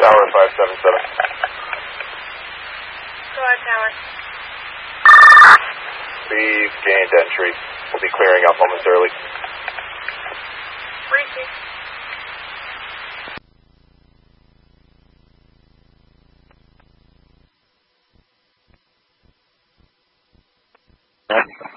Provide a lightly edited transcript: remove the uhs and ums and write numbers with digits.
Tower 577. Go ahead, Tower. We've gained entry. We'll be clearing up momentarily. Receive.